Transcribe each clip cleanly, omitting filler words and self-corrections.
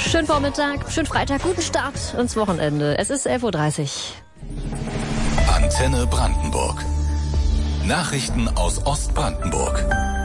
Schönen Vormittag, schönen Freitag, guten Start ins Wochenende. Es ist 11.30 Uhr. Antenne Brandenburg. Nachrichten aus Ostbrandenburg.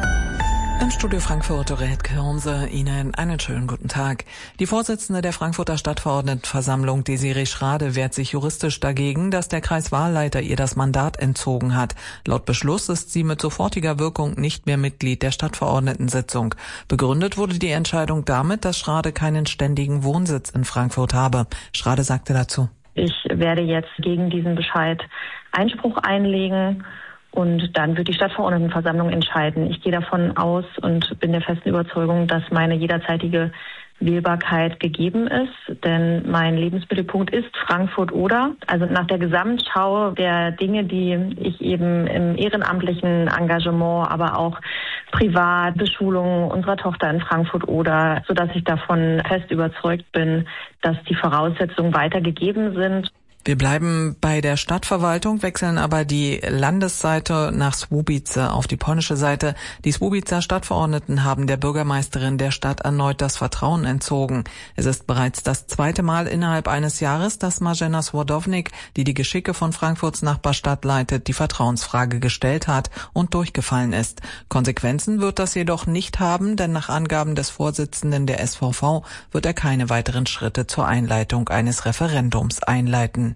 Im Studio Frankfurt, Dorette Kirnse, Ihnen einen schönen guten Tag. Die Vorsitzende der Frankfurter Stadtverordnetenversammlung, Desiree Schrade, wehrt sich juristisch dagegen, dass der Kreiswahlleiter ihr das Mandat entzogen hat. Laut Beschluss ist sie mit sofortiger Wirkung nicht mehr Mitglied der Stadtverordnetensitzung. Begründet wurde die Entscheidung damit, dass Schrade keinen ständigen Wohnsitz in Frankfurt habe. Schrade sagte dazu: Ich werde jetzt gegen diesen Bescheid Einspruch einlegen. Und dann wird die Stadtverordnetenversammlung entscheiden. Ich gehe davon aus und bin der festen Überzeugung, dass meine jederzeitige Wählbarkeit gegeben ist. Denn mein Lebensmittelpunkt ist Frankfurt-Oder. Also nach der Gesamtschau der Dinge, die ich eben im ehrenamtlichen Engagement, aber auch privat, Beschulung unserer Tochter in Frankfurt-Oder, sodass ich davon fest überzeugt bin, dass die Voraussetzungen weiter gegeben sind. Wir bleiben bei der Stadtverwaltung, wechseln aber die Landesseite nach Słubice auf die polnische Seite. Die Słubicer Stadtverordneten haben der Bürgermeisterin der Stadt erneut das Vertrauen entzogen. Es ist bereits das zweite Mal innerhalb eines Jahres, dass Marzena Swardownik, die die Geschicke von Frankfurts Nachbarstadt leitet, die Vertrauensfrage gestellt hat und durchgefallen ist. Konsequenzen wird das jedoch nicht haben, denn nach Angaben des Vorsitzenden der SVV wird er keine weiteren Schritte zur Einleitung eines Referendums einleiten.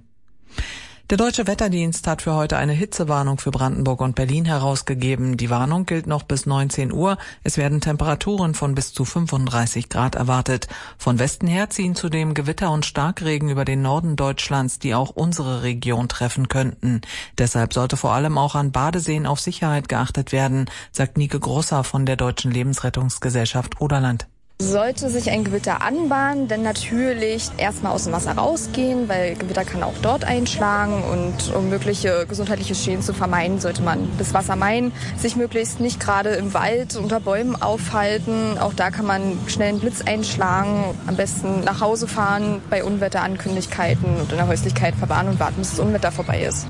Der Deutsche Wetterdienst hat für heute eine Hitzewarnung für Brandenburg und Berlin herausgegeben. Die Warnung gilt noch bis 19 Uhr. Es werden Temperaturen von bis zu 35 Grad erwartet. Von Westen her ziehen zudem Gewitter und Starkregen über den Norden Deutschlands, die auch unsere Region treffen könnten. Deshalb sollte vor allem auch an Badeseen auf Sicherheit geachtet werden, sagt Nike Grosser von der Deutschen Lebensrettungsgesellschaft Oderland. Sollte sich ein Gewitter anbahnen, dann natürlich erstmal aus dem Wasser rausgehen, weil Gewitter kann auch dort einschlagen, und um mögliche gesundheitliche Schäden zu vermeiden, sollte man das Wasser meiden, sich möglichst nicht gerade im Wald unter Bäumen aufhalten. Auch da kann man schnell einen Blitz einschlagen, am besten nach Hause fahren bei Unwetterankündigkeiten und in der Häuslichkeit verwahren und warten, bis das Unwetter vorbei ist.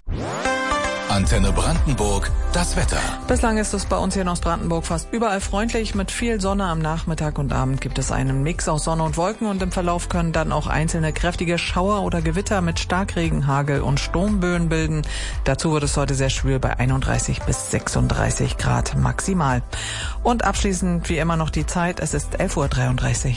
Antenne Brandenburg, das Wetter. Bislang ist es bei uns hier in Ostbrandenburg fast überall freundlich. Mit viel Sonne am Nachmittag und Abend gibt es einen Mix aus Sonne und Wolken, und im Verlauf können dann auch einzelne kräftige Schauer oder Gewitter mit Starkregen, Hagel und Sturmböen bilden. Dazu wird es heute sehr schwül bei 31 bis 36 Grad maximal. Und abschließend wie immer noch die Zeit, es ist 11.33 Uhr.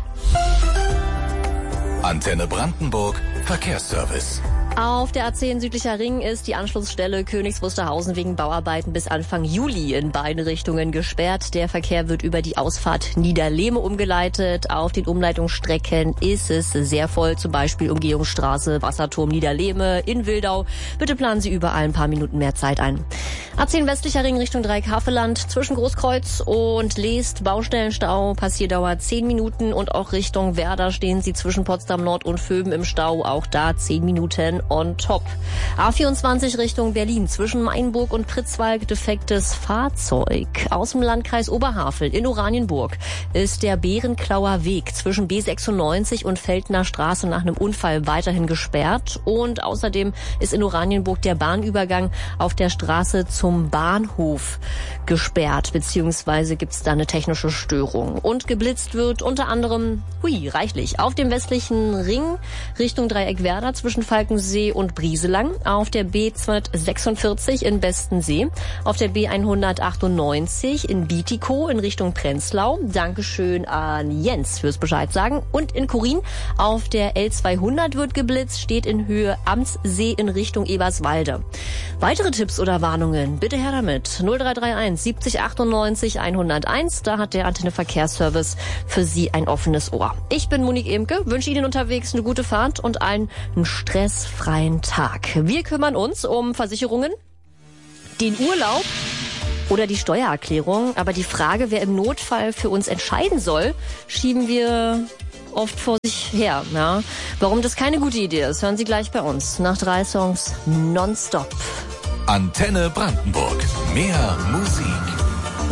Antenne Brandenburg, Verkehrsservice. Auf der A10 Südlicher Ring ist die Anschlussstelle Königs Wusterhausen wegen Bauarbeiten bis Anfang Juli in beide Richtungen gesperrt. Der Verkehr wird über die Ausfahrt Niederlehme umgeleitet. Auf den Umleitungsstrecken ist es sehr voll, zum Beispiel Umgehungsstraße, Wasserturm, Niederlehme in Wildau. Bitte planen Sie überall ein paar Minuten mehr Zeit ein. A10 Westlicher Ring Richtung Dreieckhaveland zwischen Großkreuz und Leest Baustellenstau, Passierdauer 10 Minuten, und auch Richtung Werder stehen Sie zwischen Potsdam Nord und Vöben im Stau, auch da 10 Minuten on top. A24 Richtung Berlin zwischen Mainburg und Pritzwalk defektes Fahrzeug. Aus dem Landkreis Oberhavel in Oranienburg ist der Bärenklauer Weg zwischen B96 und Feldner Straße nach einem Unfall weiterhin gesperrt, und außerdem ist in Oranienburg der Bahnübergang auf der Straße zum Bahnhof gesperrt, beziehungsweise gibt es da eine technische Störung. Und geblitzt wird unter anderem, reichlich, auf dem westlichen Ring Richtung Dreieck Werder zwischen Falkensee und Brieselang, auf der B246 in Bestensee, auf der B198 in Bietigkow in Richtung Prenzlau. Dankeschön an Jens fürs Bescheid sagen. Und in Kurin auf der L200 wird geblitzt, steht in Höhe Amtssee in Richtung Eberswalde. Weitere Tipps oder Warnungen, bitte her damit. 0331 70 98 101, da hat der Antenne Verkehrsservice für Sie ein offenes Ohr. Ich bin Monique Emke, wünsche Ihnen unterwegs eine gute Fahrt und einen stressfreien Tag. Wir kümmern uns um Versicherungen, den Urlaub oder die Steuererklärung. Aber die Frage, wer im Notfall für uns entscheiden soll, schieben wir oft vor sich her. Ja? Warum das keine gute Idee ist, hören Sie gleich bei uns. Nach 3 Songs nonstop. Antenne Brandenburg. Mehr Musik.